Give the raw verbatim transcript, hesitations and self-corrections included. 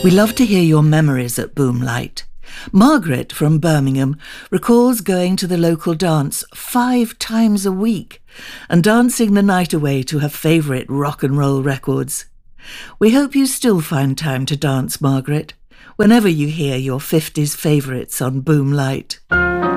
We love to hear your memories at Boomlight. Margaret from Birmingham recalls going to the local dance five times a week and dancing the night away to her favourite rock and roll records. We hope you still find time to dance, Margaret, whenever you hear your fifties favourites on Boomlight.